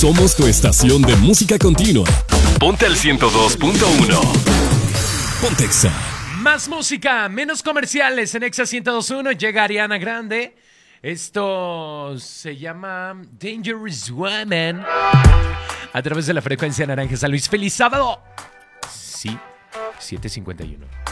Somos tu estación de música continua. Ponte al 102.1. Ponte Exa. Más música, menos comerciales en Exa 102.1. Llega Ariana Grande. Esto se llama Dangerous Woman. A través de la frecuencia naranja San Luis. ¡Feliz sábado! Sí, 7:51.